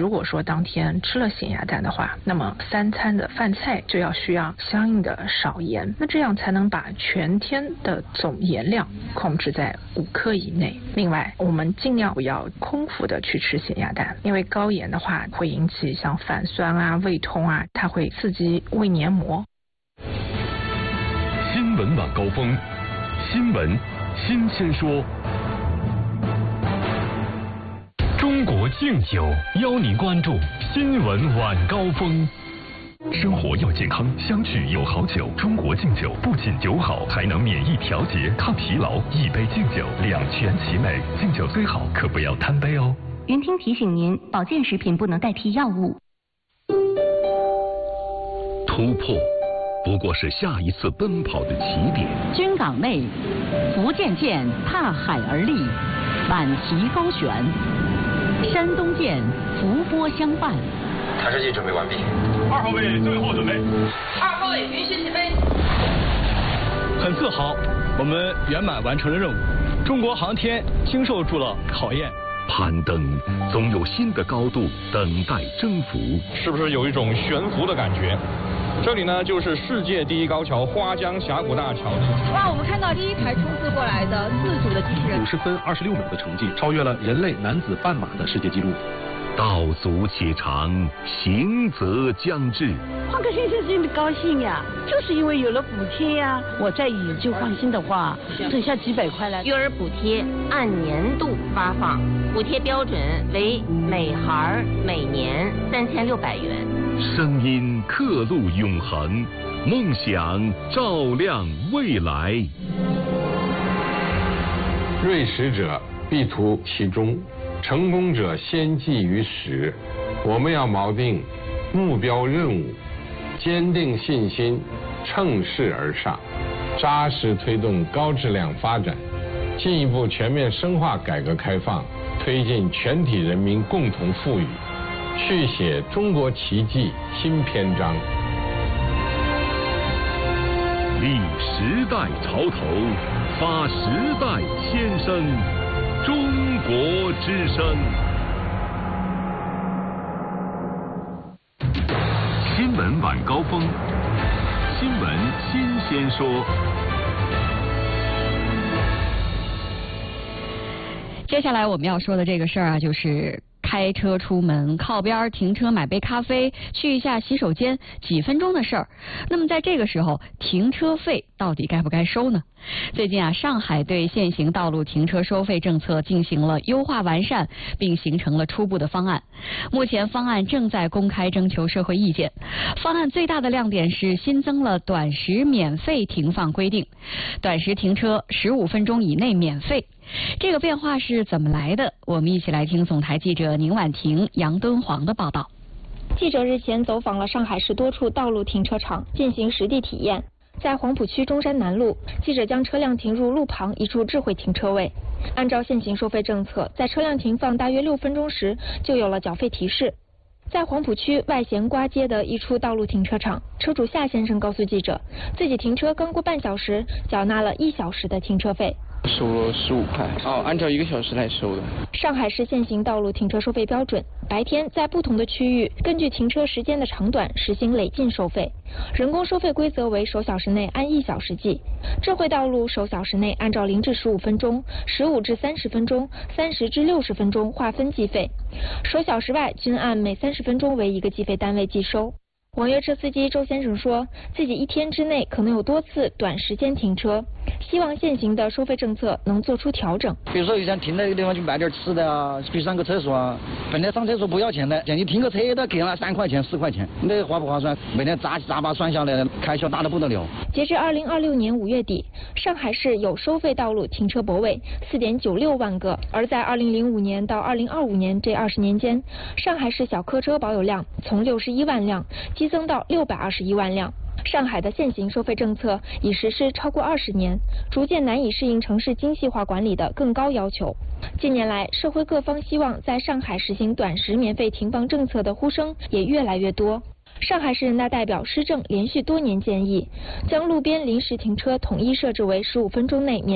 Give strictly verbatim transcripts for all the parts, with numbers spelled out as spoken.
如果说当天吃了咸鸭蛋的话，那么三餐的饭菜就要需要相应的少盐，那这样才能把全天的总盐量控制在五克以内。另外，我们尽量不要空腹的去吃咸鸭蛋，因为高盐的话会引起像反酸啊、胃痛啊，它会刺激胃黏膜。 新闻晚高峰，新闻新鲜说。中国敬酒邀您关注新闻晚高峰。生活要健康，相聚有好酒。中国敬酒不仅酒好，还能免疫调节、抗疲劳。一杯敬酒，两全其美。敬酒虽好，可不要贪杯哦。 云听提醒您，保健食品不能代替药物。 突破不过是下一次奔跑的起点。 军港内，福建舰踏海而立，满旗高悬；山东舰伏波相伴。 探视器准备完毕。 二号位最后准备。 二号位允许起飞。 很自豪，我们圆满完成了任务。中国航天经受住了考验。 攀登总有新的高度等待征服。 是不是有一种悬浮的感觉？这里呢，就是世界第一高桥花江峡谷大桥。 哇，我们看到第一台冲刺过来的自主的机器人， 五十分二十六秒的成绩，超越了人类男子半马的世界纪录。 道阻且长，行则将至。 换个先生心里高兴呀，就是因为有了补贴呀。我再以就放心的话，省下几百块来。 育儿补贴按年度发放，补贴标准为每孩每年三千六百元。 声音刻录永恒，梦想照亮未来。 锐识者必图其中，成功者先记于始。我们要锚定目标任务，坚定信心，乘势而上，扎实推动高质量发展，进一步全面深化改革开放，推进全体人民共同富裕，续写中国奇迹新篇章。 立时代潮头，发时代先声，中国之声。新闻晚高峰，新闻新鲜说。 接下来我们要说的这个事儿啊，就是开车出门，靠边停车买杯咖啡，去一下洗手间，几分钟的事儿。那么在这个时候，停车费到底该不该收呢？最近啊，上海对现行道路停车收费政策进行了优化完善，并形成了初步的方案。目前方案正在公开征求社会意见。方案最大的亮点是新增了短时免费停放规定，短时停车十五分钟以内免费。这个变化是怎么来的？我们一起来听总台记者宁婉婷、杨敦煌的报道。 记者日前走访了上海市多处道路停车场，进行实地体验。在黄浦区中山南路，记者将车辆停入路旁一处智慧停车位。按照现行收费政策，在车辆停放大约六分钟时，就有了缴费提示。在黄浦区外咸瓜街的一处道路停车场，车主夏先生告诉记者，自己停车刚过半小时，缴纳了一小时的停车费。 收了十五块，哦，按照一个小时来收的。 上海市现行道路停车收费标准，白天在不同的区域，根据停车时间的长短实行累进收费。人工收费规则为首小时内按一小时计，智慧道路首小时内按照零至十五分钟、十五至三十分钟、三十至六十分钟划分计费，首小时外均按每三十分钟为一个计费单位计收。网约车司机周先生说，自己一天之内可能有多次短时间停车，希望现行的收费政策能做出调整。 比如说你想停在一个地方去买点吃的啊，去上个厕所啊，本来上厕所不要钱的，你停个车都给了三块钱四块钱，你这划不划算？每天杂杂巴算下来，开销大得不得了。 截至二零二六年五月底，上海市有收费道路停车泊位四点九六万个，而在二零零五年到二零二五年这二十年间，上海市小客车保有量从六十一万辆激增到六百二十一万辆。上海的现行收费政策已实施超过二十年，逐渐难以适应城市精细化管理的更高要求。近年来，社会各方希望在上海实行短时免费停放政策的呼声也越来越多。上海市人大代表施政连续多年建议，将路边临时停车统一设置为十五分钟内免费。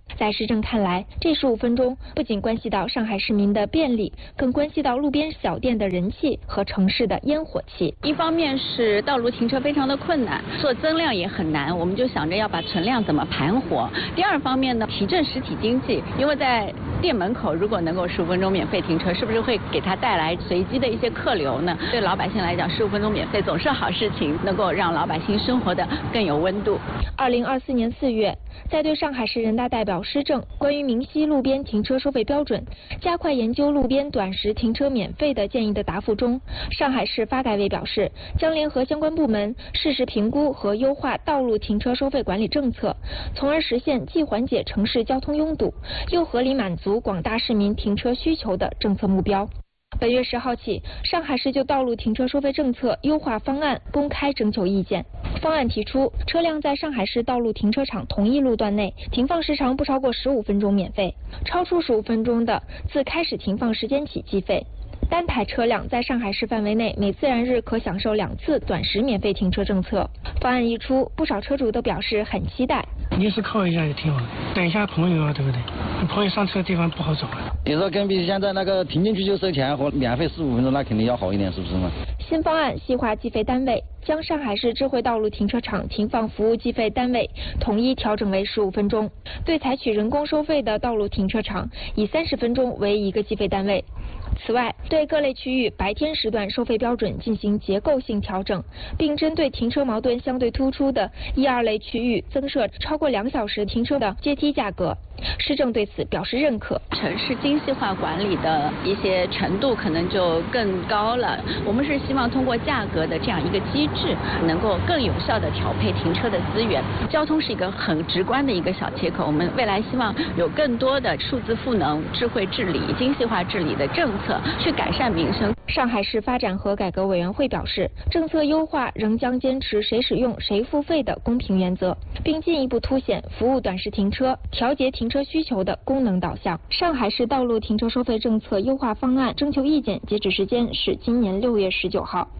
在市政看来，这十五分钟不仅关系到上海市民的便利，更关系到路边小店的人气和城市的烟火气。 一方面是道路停车非常的困难，做增量也很难，我们就想着要把存量怎么盘活。第二方面呢，提振实体经济，因为在店门口如果能够十五分钟免费停车，是不是会给它带来随机的一些客流呢？对老百姓来讲，十五分钟免费总是好事情，能够让老百姓生活的更有温度。 二零二四年四月，在对上海市人大代表施政关于明晰路边停车收费标准、加快研究路边短时停车免费的建议的答复中，上海市发改委表示，将联合相关部门适时评估和优化道路停车收费管理政策，从而实现既缓解城市交通拥堵，又合理满足广大市民停车需求的政策目标。本月十号起，上海市就道路停车收费政策优化方案公开征求意见。方案提出，车辆在上海市道路停车场同一路段内停放时长不超过十五分钟免费，超出十五分钟的，自开始停放时间起计费。单台车辆在上海市范围内每自然日可享受两次短时免费停车政策。方案一出，不少车主都表示很期待。 临时靠一下也挺好的，等一下朋友啊，对不对？朋友上车的地方不好找啊。 你说跟比现在那个停进去就收钱和免费十五分钟，那肯定要好一点，是不是嘛？ 新方案细化计费单位，将上海市智慧道路停车场停放服务计费单位统一调整为十五分钟，对采取人工收费的道路停车场，以三十分钟为一个计费单位。此外，对各类区域白天时段收费标准进行结构性调整，并针对停车矛盾相对突出的一二类区域增设超过两小时停车的阶梯价格。市政对此表示认可。 城市精细化管理的一些程度可能就更高了。我们是希望通过价格的这样一个机制，能够更有效地调配停车的资源。交通是一个很直观的一个小切口，我们未来希望有更多的数字赋能、智慧治理、精细化治理的政策，去改善民生。 上海市发展和改革委员会表示，政策优化仍将坚持谁使用谁付费的公平原则，并进一步凸显服务短时停车、调节停车需求的功能导向。上海市道路停车收费政策优化方案征求意见截止时间是今年六月十九号。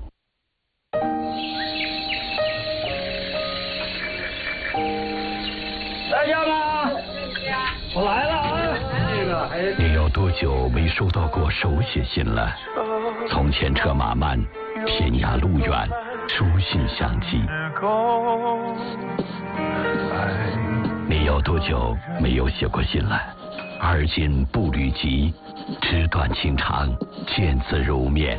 在家吗？我来了啊！ 你有多久没收到过手写信了？从前车马慢，天涯路远，书信相寄。你有多久没有写过信了？而今步履急，纸短情长，见字如面。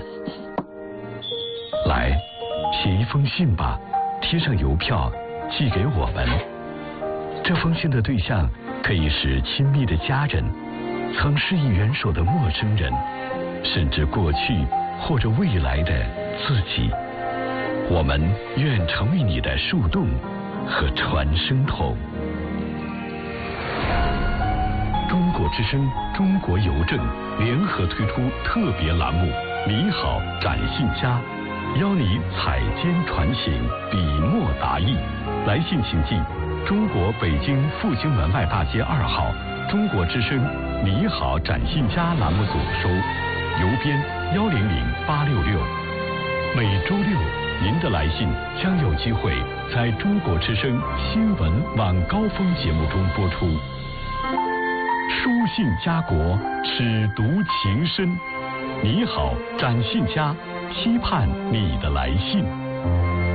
来，写一封信吧，贴上邮票，寄给我们。这封信的对象可以是亲密的家人，曾施以援手的陌生人，甚至过去或者未来的自己。我们愿成为你的树洞和传声筒。中国之声、中国邮政联合推出特别栏目“你好，展信家”，邀你采笺传情，笔墨达意。来信请寄中国北京复兴门外大街二号中国之声“你好，展信家”栏目组收，邮编幺零零八六六。每周六，您的来信将有机会在中国之声新闻晚高峰节目中播出。书信家国，尺读情深。你好，展信家，期盼你的来信。